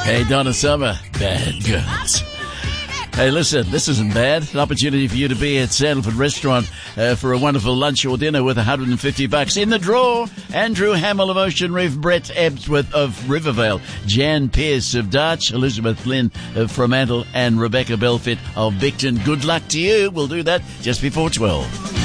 Hey, Donna Summer, bad girls. Hey, listen, this isn't bad. An opportunity for you to be at Sandalford Restaurant for a wonderful lunch or dinner with $150. In the draw, Andrew Hamill of Ocean Reef, Brett Ebsworth of Rivervale, Jan Pearce of Darch, Elizabeth Lynn of Fremantle, and Rebecca Belfit of Bicton. Good luck to you. We'll do that just before 12.